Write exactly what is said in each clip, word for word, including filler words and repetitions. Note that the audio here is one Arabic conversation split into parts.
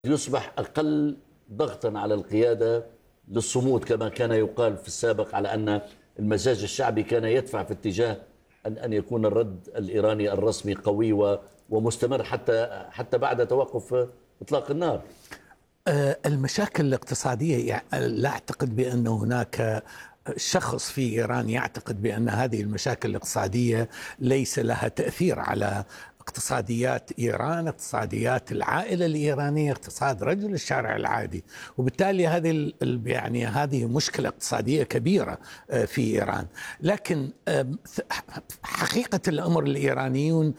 يصبح أقل ضغطا على القيادة للصمود كما كان يقال في السابق، على أن المزاج الشعبي كان يدفع في اتجاه أن أن يكون الرد الإيراني الرسمي قوي ومستمر حتى حتى بعد توقف إطلاق النار. المشاكل الاقتصادية، يعني لا أعتقد بأن هناك شخص في إيران يعتقد بأن هذه المشاكل الاقتصادية ليس لها تأثير على اقتصاديات إيران، اقتصاديات العائلة الإيرانية، اقتصاد رجل الشارع العادي. وبالتالي هذه يعني هذه مشكلة اقتصادية كبيرة في إيران. لكن حقيقة الأمر الإيرانيون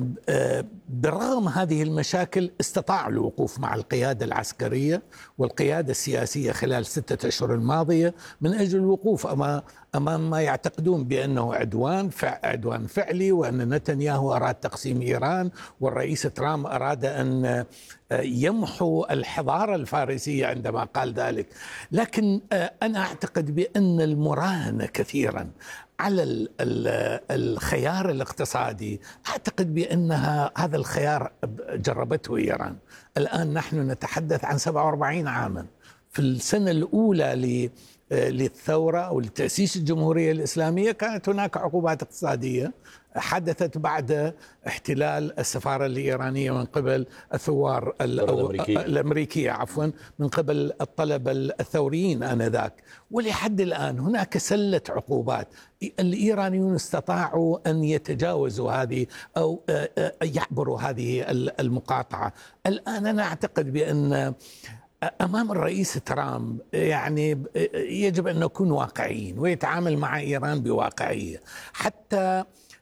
برغم هذه المشاكل استطاعوا الوقوف مع القيادة العسكرية والقيادة السياسية خلال ستة أشهر الماضية من أجل الوقوف أمام أمام ما يعتقدون بأنه عدوان عدوان فعلي، وأن نتنياهو أراد تقسيم إيران، والرئيس ترامب أراد أن يمحو الحضارة الفارسية عندما قال ذلك. لكن أنا أعتقد بأن المراهنة كثيرا على الخيار الاقتصادي، أعتقد بأنها هذا الخيار جربته إيران. الآن نحن نتحدث عن سبعة وأربعين عاما في السنة الأولى للثورة أو لتأسيس الجمهورية الإسلامية كانت هناك عقوبات اقتصادية حدثت بعد احتلال السفارة الإيرانية من قبل الثوار الأمريكية. الأمريكية عفوا من قبل الطلبة الثوريين آنذاك. ولحد الآن هناك سلة عقوبات. الإيرانيون استطاعوا أن يتجاوزوا هذه أو يعبروا هذه المقاطعة. الآن أنا أعتقد بأن أمام الرئيس ترامب يعني يجب أن نكون واقعيين ويتعامل مع إيران بواقعية، حتى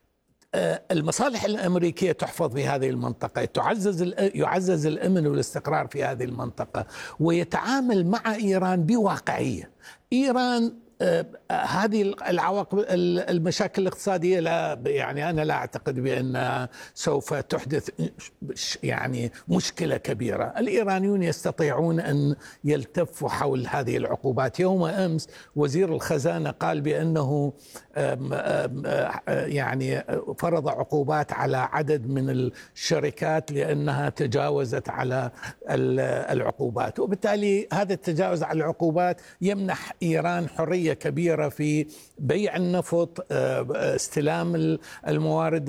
المصالح الأمريكية تحفظ في هذه المنطقة، تعزز يعزز الأمن والاستقرار في هذه المنطقة، ويتعامل مع إيران بواقعية. إيران آه هذه العواقب المشاكل الاقتصادية لا يعني أنا لا أعتقد بأنها سوف تحدث يعني مشكلة كبيرة. الإيرانيون يستطيعون أن يلتفوا حول هذه العقوبات. يوم أمس وزير الخزانة قال بأنه آم آم يعني فرض عقوبات على عدد من الشركات لأنها تجاوزت على العقوبات، وبالتالي هذا التجاوز على العقوبات يمنح إيران حرية كبيرة في بيع النفط، استلام الموارد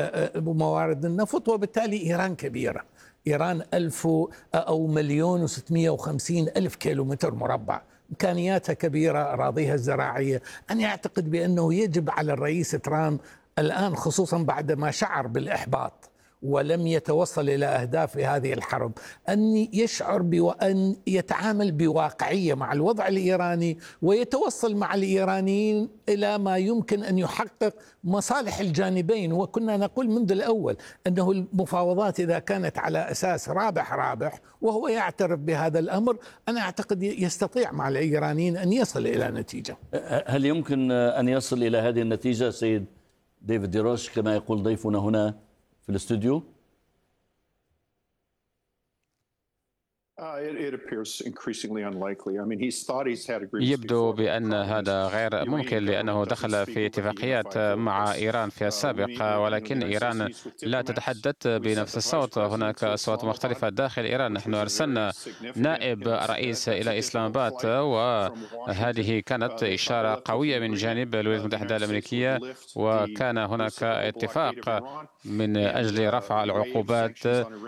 موارد النفط، وبالتالي إيران كبيرة. إيران ألف أو مليون وستمائة وخمسين ألف كيلومتر مربع، إمكانياتها كبيرة، أراضيها الزراعية. أنا أعتقد بأنه يجب على الرئيس ترامب الآن، خصوصا بعدما شعر بالإحباط ولم يتوصل إلى أهداف هذه الحرب، أن يشعر بأن يتعامل بواقعية مع الوضع الإيراني ويتوصل مع الإيرانيين إلى ما يمكن أن يحقق مصالح الجانبين. وكنا نقول منذ الأول أنه المفاوضات إذا كانت على أساس رابح رابح وهو يعترف بهذا الأمر، أنا أعتقد يستطيع مع الإيرانيين أن يصل إلى نتيجة. هل يمكن أن يصل إلى هذه النتيجة سيد ديفيد ديروش كما يقول ضيفنا هنا في الاستوديو؟ يبدو بأن هذا غير ممكن، لأنه دخل في اتفاقيات مع إيران في السابق، ولكن إيران لا تتحدث بنفس الصوت. هناك أصوات مختلفة داخل إيران. نحن أرسلنا نائب رئيس إلى إسلام آباد، وهذه كانت إشارة قوية من جانب الولايات المتحدة الأمريكية، وكان هناك اتفاق من أجل رفع العقوبات.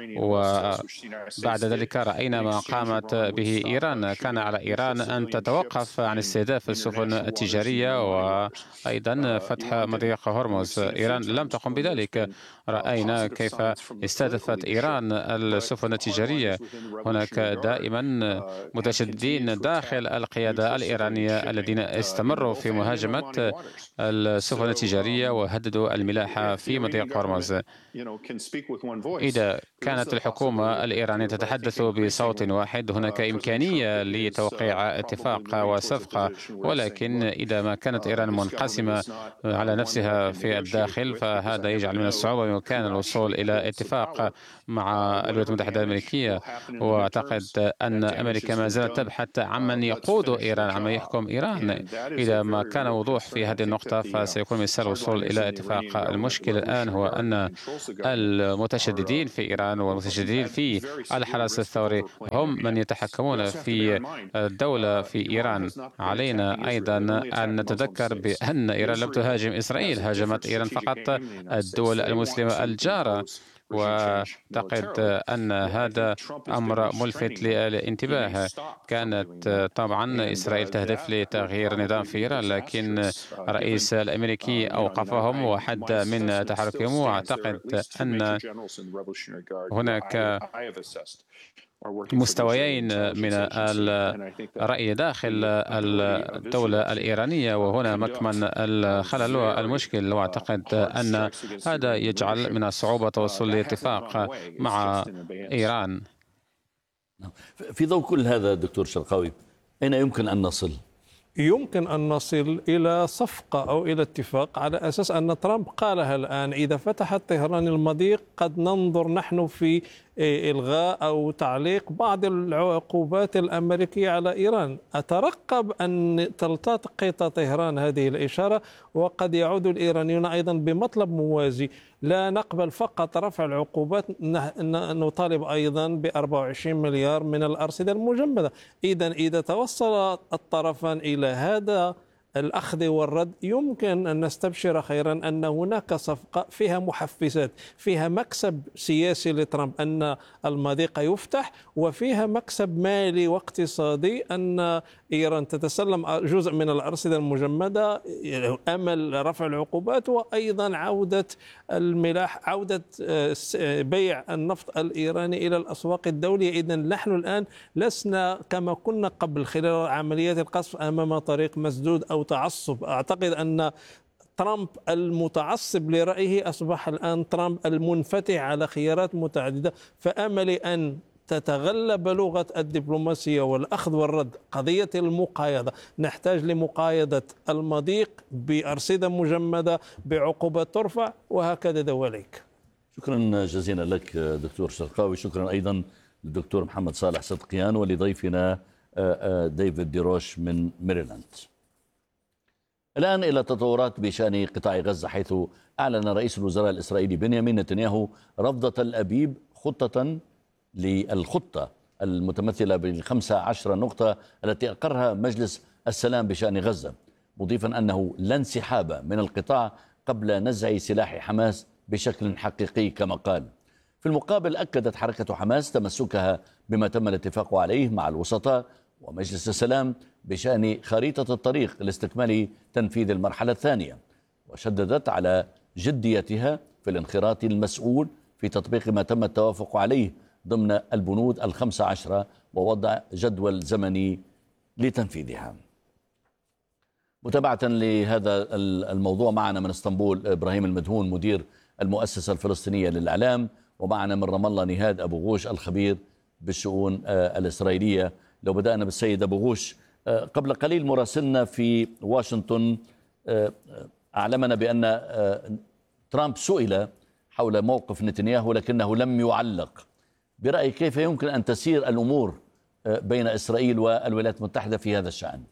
وبعد ذلك رأينا ما قامت به إيران. كان على إيران أن تتوقف عن استهداف السفن التجارية وأيضا فتح مضيق هرمز. إيران لم تقم بذلك. رأينا كيف استهدفت إيران السفن التجارية. هناك دائما متشددين داخل القيادة الإيرانية الذين استمروا في مهاجمة السفن التجارية وهددوا الملاحة في مضيق هرمز. إذا كانت الحكومة الإيرانية تتحدث بصوت واحد هناك إمكانية لتوقيع اتفاق وصفقة، ولكن إذا ما كانت إيران منقسمة على نفسها في الداخل فهذا يجعل من الصعوبة بإمكان الوصول إلى اتفاق مع الولايات المتحدة الأمريكية. وأعتقد أن أمريكا ما زالت تبحث عمن يقود إيران، عمن يحكم إيران. إذا ما كان وضوح في هذه النقطة فسيكون مثال الوصول إلى اتفاق. المشكلة الآن هو أن المتشددين في إيران والمتشددين في الحراس الثوري هم من يتحكمون في الدولة في إيران. علينا أيضا أن نتذكر بأن إيران لم تهاجم إسرائيل، هاجمت إيران فقط الدول المسلمة الجارة، وأعتقد أن هذا أمر ملفت للانتباه. كانت طبعا إسرائيل تهدف لتغيير نظام في إيران، لكن الرئيس الأمريكي أوقفهم وحد من تحركهم. وأعتقد أن هناك مستويين من الرأي داخل الدولة الإيرانية، وهنا مكمن الخلل والمشكل. وأعتقد أن هذا يجعل من الصعوبة التوصل لاتفاق مع إيران. في ضوء كل هذا دكتور شرقاوي، أين يمكن أن نصل؟ يمكن أن نصل إلى صفقة أو إلى اتفاق، على أساس أن ترامب قالها الآن: إذا فتحت طهران المضيق قد ننظر نحن في إلغاء أو تعليق بعض العقوبات الأمريكية على إيران. أترقب أن تلتقط طهران هذه الإشارة، وقد يعود الإيرانيون أيضا بمطلب موازي: لا نقبل فقط رفع العقوبات، نطالب أيضا ب أربعة وعشرين مليار من الأرصدة المجمدة. إذا إذا توصل الطرفان إلى هذا الأخذ والرد، يمكن أن نستبشر خيرا أن هناك صفقة فيها محفزات، فيها مكسب سياسي لترامب أن المضيق يفتح، وفيها مكسب مالي واقتصادي أن إيران تتسلم جزء من الأرصدة المجمدة، أمل رفع العقوبات، وأيضا عودة الملاح، عودة بيع النفط الإيراني إلى الأسواق الدولية. إذن نحن الآن لسنا كما كنا قبل خلال عمليات القصف أمام طريق مسدود أو تعصب. أعتقد أن ترامب المتعصب لرأيه أصبح الآن ترامب المنفتح على خيارات متعددة. فأملي أن تتغلب لغة الدبلوماسية والأخذ والرد، قضية المقايضة. نحتاج لمقايضة المضيق بأرصدة مجمدة، بعقوبات ترفع، وهكذا دواليك. شكرا جزيلا لك دكتور شرقاوي. شكرا أيضا للدكتور محمد صالح صدقيان، ولضيفنا ديفيد ديروش من ميريلاند. الآن إلى تطورات بشأن قطاع غزة، حيث أعلن رئيس الوزراء الإسرائيلي بنيامين نتنياهو رفض تل أبيب خطة للخطة المتمثلة بالخمسة عشر نقطة التي أقرها مجلس السلام بشأن غزة، مضيفا أنه لا انسحاب من القطاع قبل نزع سلاح حماس بشكل حقيقي كما قال. في المقابل أكدت حركة حماس تمسكها بما تم الاتفاق عليه مع الوسطاء ومجلس السلام بشأن خريطة الطريق لاستكمال تنفيذ المرحلة الثانية، وشددت على جديتها في الانخراط المسؤول في تطبيق ما تم التوافق عليه ضمن البنود الخمسة عشرة ووضع جدول زمني لتنفيذها. متابعة لهذا الموضوع معنا من اسطنبول إبراهيم المدهون مدير المؤسسة الفلسطينية للإعلام، ومعنا من رام الله نهاد أبو غوش الخبير بالشؤون الإسرائيلية. لو بدأنا بالسيد أبو غوش، قبل قليل مراسلنا في واشنطن أعلمنا بأن ترامب سئل حول موقف نتنياهو لكنه لم يعلق. برأيك كيف يمكن أن تسير الأمور بين إسرائيل والولايات المتحدة في هذا الشأن؟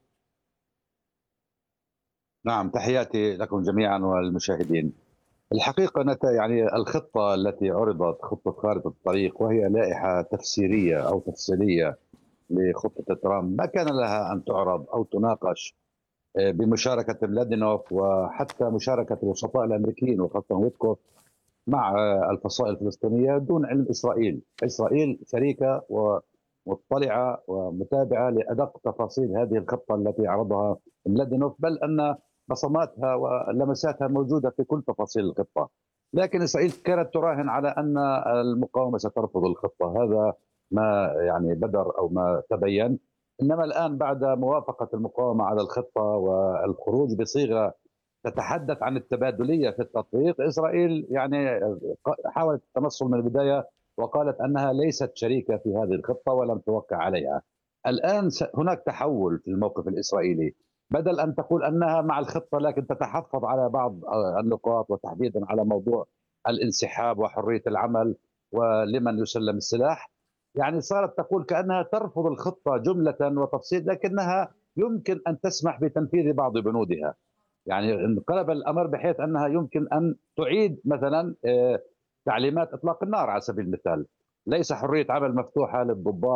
نعم، تحياتي لكم جميعا والمشاهدين. الحقيقة نت يعني الخطة التي عرضت، خطة خارطة الطريق، وهي لائحة تفسيرية أو تفصيلية لخطة ترامب، ما كان لها أن تعرض أو تناقش بمشاركة ملادينوف وحتى مشاركة الوسطاء الأمريكيين وخاصة ويتكوف مع الفصائل الفلسطينية دون علم إسرائيل. إسرائيل شريكة ومطلعة ومتابعة لأدق تفاصيل هذه الخطة التي عرضها ملادينوف، بل أن بصماتها ولمساتها موجودة في كل تفاصيل الخطة. لكن إسرائيل كانت تراهن على أن المقاومة سترفض الخطة، هذا ما يعني بدر أو ما تبين. إنما الآن بعد موافقة المقاومة على الخطة والخروج بصيغة تتحدث عن التبادلية في التطبيق، إسرائيل يعني حاولت التنصل من البداية وقالت أنها ليست شريكة في هذه الخطة ولم توقع عليها. الآن هناك تحول في الموقف الإسرائيلي، بدل أن تقول أنها مع الخطة لكن تتحفظ على بعض النقاط، وتحديدا على موضوع الانسحاب وحرية العمل ولمن يسلم السلاح. يعني صارت تقول كأنها ترفض الخطة جملة وتفصيل، لكنها يمكن أن تسمح بتنفيذ بعض بنودها. يعني انقلب الأمر بحيث أنها يمكن أن تعيد مثلا تعليمات إطلاق النار على سبيل المثال، ليس حرية عمل مفتوحة للضباط